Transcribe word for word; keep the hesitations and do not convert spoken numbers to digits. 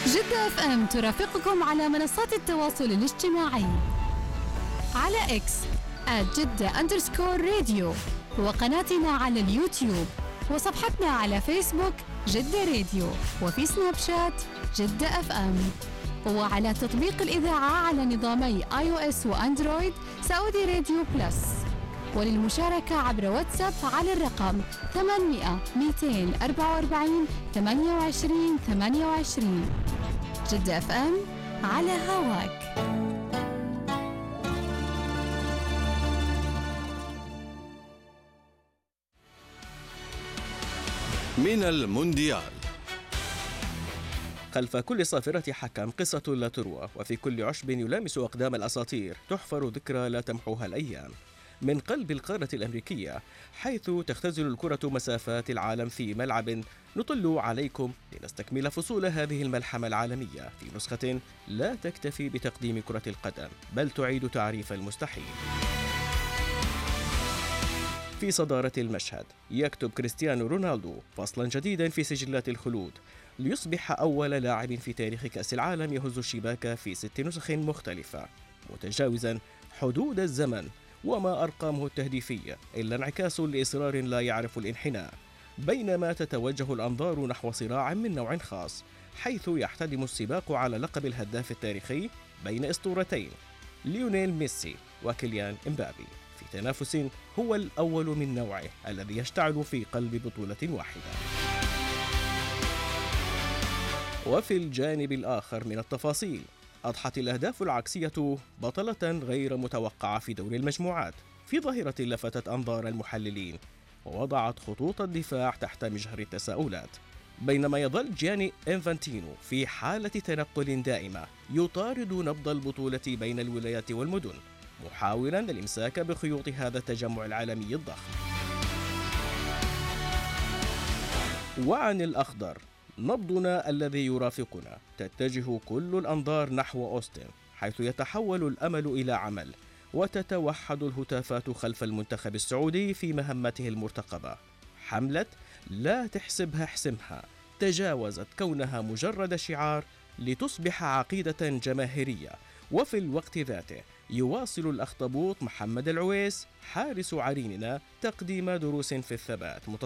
جدة اف ام ترافقكم على منصات التواصل الاجتماعي على اكس آت جدة أندرسكور راديو، وقناتنا على اليوتيوب، وصفحتنا على فيسبوك جدة راديو، وفي سناب شات جدة اف ام، وعلى تطبيق الإذاعة على نظامي آي أو إس وأندرويد سعودي راديو بلس. وللمشاركة عبر واتساب على الرقم ثمانمئة مئتين وأربعة وأربعين ثمانية وعشرين ثمانية وعشرين. جدة اف ام على هواك. من المونديال. خلف كل صافرة حكم قصة لا تروى، وفي كل عشب يلامس أقدام الأساطير تحفر ذكرى لا تمحوها الأيام. من قلب القارة الأمريكية، حيث تختزل الكرة مسافات العالم في ملعب، نطل عليكم لنستكمل فصول هذه الملحمة العالمية في نسخة لا تكتفي بتقديم كرة القدم، بل تعيد تعريف المستحيل. في صدارة المشهد يكتب كريستيانو رونالدو فصلا جديدا في سجلات الخلود، ليصبح أول لاعب في تاريخ كأس العالم يهز الشباك في ست نسخ مختلفة، متجاوزا حدود الزمن وما أرقامه التهديفية إلا انعكاس لإصرار لا يعرف الانحناء. بينما تتوجه الأنظار نحو صراع من نوع خاص، حيث يحتدم السباق على لقب الهداف التاريخي بين أسطورتين، ليونيل ميسي وكيليان إمبابي، في تنافس هو الأول من نوعه الذي يشتعل في قلب بطولة واحدة. وفي الجانب الآخر من التفاصيل، أضحت الأهداف العكسية بطلة غير متوقعة في دور المجموعات، في ظاهرة لفتت أنظار المحللين ووضعت خطوط الدفاع تحت مجهر التساؤلات. بينما يظل جياني إنفانتينو في حالة تنقل دائمة يطارد نبض البطولة بين الولايات والمدن، محاولا الإمساك بخيوط هذا التجمع العالمي الضخم. وعن الأخضر، نبضنا الذي يرافقنا تتجه كل الأنظار نحو أوستن، حيث يتحول الأمل إلى عمل، وتتوحد الهتافات خلف المنتخب السعودي في مهمته المرتقبة. حملة لا تحسبها احسمها تجاوزت كونها مجرد شعار لتصبح عقيدة جماهيرية. وفي الوقت ذاته يواصل الأخطبوط محمد العويس حارس عريننا تقديم دروس في الثبات،